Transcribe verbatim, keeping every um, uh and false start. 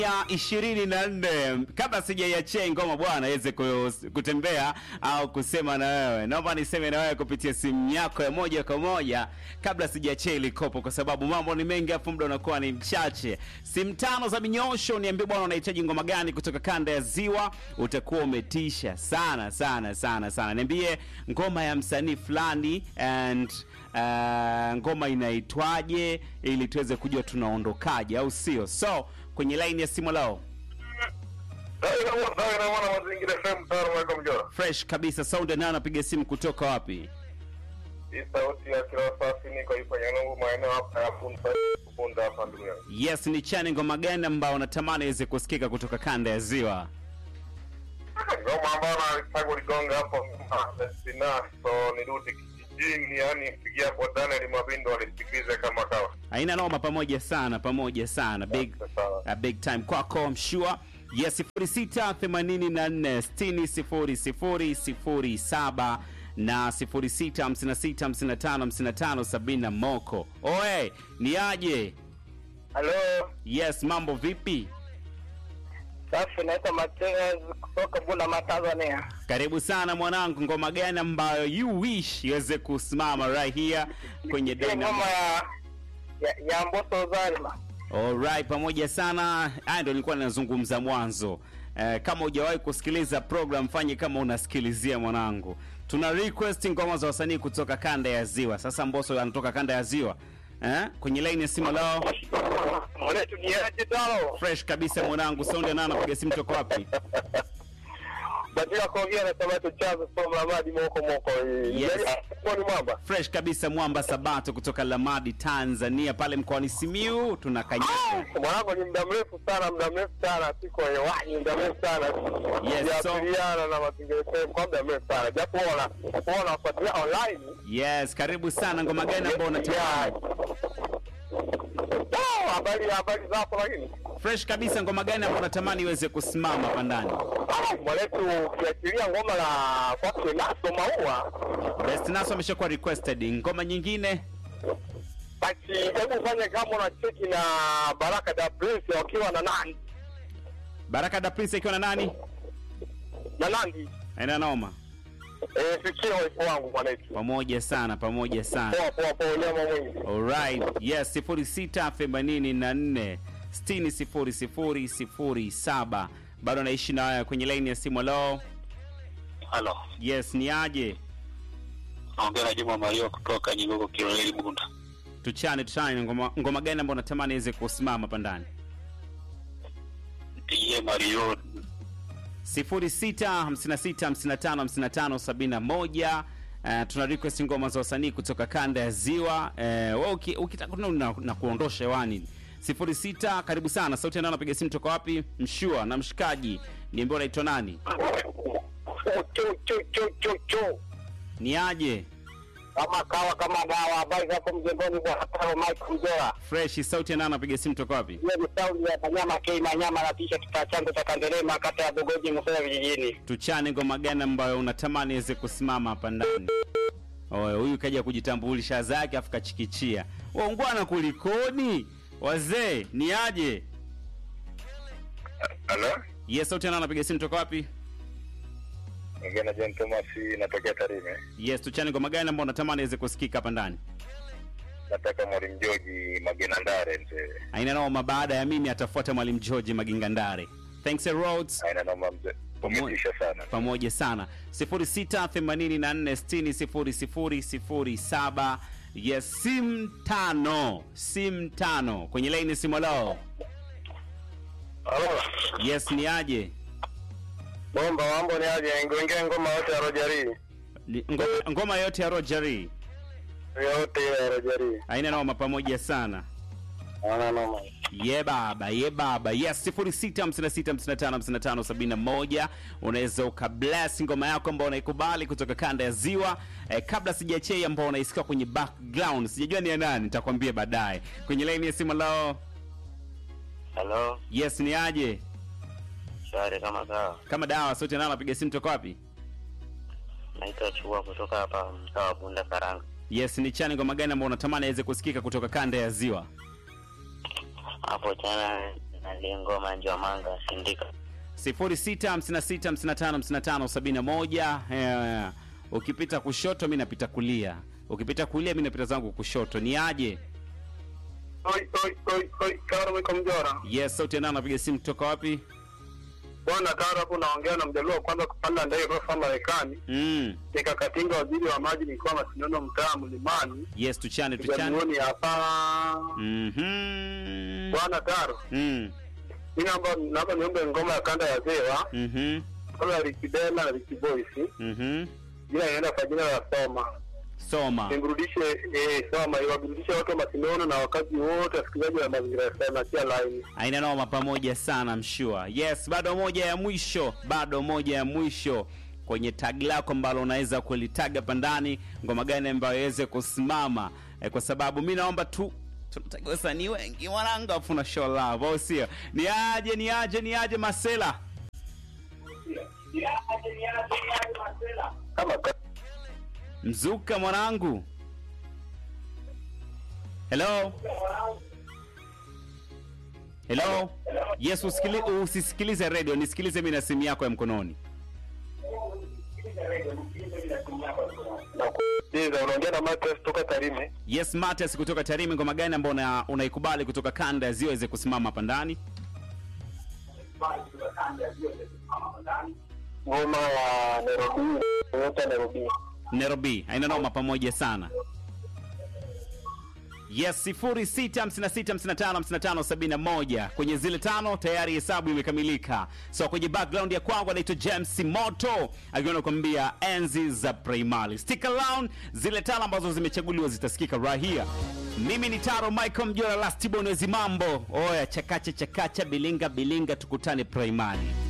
ya ishirini na nne. Kabla sijaiachia ngoma bwana iweze kutembea au kusema na wewe, naomba niseme na wewe kupitia simu yako ya moja kwa moja kabla sijaiachia ile kopo, kwa sababu mambo ni mengi afu muda unakuwa ni mchache. Simu tano za minyosho, niambie bwana unahitaji ngoma gani kutoka kanda ya Ziwa, utakuwa umetisha sana sana sana sana. Niambie ngoma ya msanii fulani and uh, ngoma inaitwaje ili tuweze kujua tunaondokaje, au sio? So kwenye line ya simu lao. Fresh kabisa, sound na anapiga simu kutoka wapi? Yes, ni chani ngoma gani ambao unatamani iweze kusikika kutoka kanda ya Ziwa? Ngoma ambayo nataka kugonga hapo sina, so nirudi kijijini, yani pigia hapo Daniel Mabindo alisikiliza kama kawa. Haina noma, pamoja sana, pamoja sana. Big a big time kwako, I'm sure. Yes, sifuri sita themanini na nne sitini sifuri sifuri sifuri saba na sifuri sita hamsini na sita hamsini na tano hamsini na tano sabini moko. Oe, ni aje? Hello. Yes, mambo vipi? Safi, naitwa Mateus kutoka Bunda Tanzania. Karibu sana mwanangu, ngoma gani ambayo you wish iweze kusimama right here kwenye Dynamo? Ngoma ya ya, ya Mbosso Zalima. Alright, pamoja sana. Haya ndio nilikuwa ninazungumza mwanzo. Eh, kama hujawahi kusikiliza program fanye kama unasikilizia mwanangu. Tuna request ngoma za wasanii kutoka kanda ya Ziwa. Sasa Mbosso anatoka kanda ya Ziwa. Eh? Kwenye line ya simu lao. Mbona tuniaje tao? Fresh kabisa mwanangu, sound na anapiga simu toka wapi? Baada kuongea na Sabato Chazo from Lamadi moko moko. Yes. Kwa ni mwamba. Fresh kabisa Mwamba Sabato kutoka Lamadi Tanzania pale mkoani Simiyu tunakanyaka. Mwanangu ni muda mrefu sana, muda mrefu sana siko hewani, muda mrefu sana. Yes, so Sijapiliana na mazingira kwa muda mrefu sana. Japo ona, ona kufuatilia online. yes, karibu sana. Ngoma gani ambayo unatamani? Oh, habari habari zako lakini. Fresh kabisa, ngoma gani ambayo unatamani iweze kusimama pandani? Mwaletu ukiachilia ngoma la kwa Naso Maua. Best Naso ameshakuwa requested. Ngoma nyingine? Basi hebu fanye kama una cheki na Baraka da Prince wakiwa na nani? Baraka da Prince ikiwa na nani? Na Nangi. Haina noma. Eh, fikia wife wangu mwaletu. Pamoja sana, pamoja sana. Poa poa poa, nyama mwingi. Alright. Yes, sifuri sita themanini na nne sitini sifuri sifuri sifuri saba. Bado naishi na wewe kwenye line ya simu. Hello. Hello. Yes, ni aje? Naongea na Juma Mario kutoka Nyigoko Kiloleli Bunda. Tuchane tuchane, ngoma ngoma gani ambayo unatamani iweze kusimama pandani? Ndiye Mario. sifuri sita hamsini na sita hamsini na tano hamsini na tano sabini na moja. Uh, tuna request ngoma za wasanii kutoka kanda ya Ziwa. Uh, wewe uki, ukitaka na, na kuondosha hewani sifuri sita. Karibu sana. Sauti ndio anapiga simu toka wapi? Mshua na mshikaji. Niambie unaitwa nani? Cho cho cho cho cho. Ni aje? Kama kawa kama dawa, habari zako mjengoni kwa hataro Mike Mjora. Fresh. Sauti ndio anapiga simu toka wapi? Hiyo ni sound ya Manyama K Manyama na tisha kitachango cha Kandelema kata ya Bogoji Msela vijijini. Tuchane ngoma gani ambayo unatamani iweze kusimama hapa ndani? Oe, huyu kaja kujitambulisha zake afu kachikichia. Waungwana kulikoni? Wazee, ni aje? Hello? Yes, sauti ndio anapiga simu toka wapi? Ngena John Thomas natokea Tarime. Yes, tuchane ngoma gani ambayo unatamani iweze kusikika hapa ndani? Nataka Mwalimu George Maginandare mzee. Haina noma, baada ya mimi atafuata Mwalimu George Magingandare. Thanks a roads. Haina noma mzee. Umetisha sana. Pamoja sana. sifuri sita themanini na nne sitini sifuri sifuri sifuri saba. Yes, sim tano. Sim tano. Kwenye line simu lao. Hello. Yes, ni aje? Bomba mambo ni aje? Ngongea ngoma yote ya Rogeri. Ngoma, ngoma yote ya Rogeri. Yote ya Rogeri. Haina noma, pamoja sana. Haina noma. Ye baba, ye baba. Yes, sifuri sita hamsini na sita hamsini na tano hamsini na tano sabini na moja. Unaweza ukabless ngoma yako ambayo unaikubali kutoka kanda ya Ziwa. Eh, kabla sijachea ambayo unaisikia kwenye background, sijajua ni ya nani, nitakwambia baadaye. Kwenye line ya simu lao. Hello. Yes, ni aje? Shari kama sawa. Kama dawa. Sote nao napiga simu toka wapi? Naitwa Chua kutoka hapa mtaa Bunda Karanga. Yes, ni chani ngoma gani ambayo unatamani iweze kusikika kutoka kanda ya Ziwa? Hapo tena na ile ngoma njoo manga sindika. sifuri sita hamsini sita hamsini tano hamsini tano sabini na moja. Eh, ukipita kushoto mimi napita kulia. Ukipita kulia mimi napita zangu kushoto. Ni aje? Oi oi oi oi, Karo wiko Mjora. Yes, sauti nani anapiga simu kutoka wapi? Bwana Karo hapo naongea na mjaluo kwanza kupanda ndege kwa Marekani. Mm. Nikakatinga waziri wa maji nilikuwa Masinono mtaa Mlimani. Yes, tuchane tuchane. Jamhuri hapa. Mhm. Bwana Karo. Mm. Mimi naomba naomba niombe ngoma ya kanda ya Zewa. Mhm. Kama Rikidela na Rikiboys. Mhm. Jina inaenda kwa jina la Soma. Soma. Nimrudishe eh Soma iwarudishe watu wa Masinono na wakazi wote wasikilizaji wa mazingira sana kia line. Aina noma pamoja sana mshua. Yes, bado moja ya mwisho, bado moja ya mwisho kwenye tag lako ambalo unaweza kulitaga pandani ngoma gani ambayo iweze kusimama. E, kwa sababu mimi naomba tu tunataka wasanii wengi mwanangu afu na show love. Au sio? Ni aje ni aje ni aje Masela. Ni aje ni aje ni aje Masela. Kama Mzuka mwanangu. Hello. Hello. Yes, usikilize usisikilize radio, nisikilize mimi na simu yako ya mkononi. Ndiyo, unaongea na Matias kutoka Tarime. Yes, Matias kutoka Tarime, ngoma gani ambayo una, unaikubali kutoka kanda ya Ziwa iweze kusimama hapa ndani? Ngoma ya Nairobi, yote Nairobi. Nairobi, haina noma pamoja sana. Yes, sifuri sita hamsini sita hamsini tano hamsini tano sabini na moja. Kwenye zile tano tayari hesabu imekamilika. So kwenye background ya kwangu anaitwa James Moto akiona kuambia enzi za primary. Stick around, zile tano ambazo zimechaguliwa zitasikika right here. Mimi ni Taro Michael Mjora, last tibonezi mambo. Oya chakacha chakacha bilinga bilinga tukutane primary.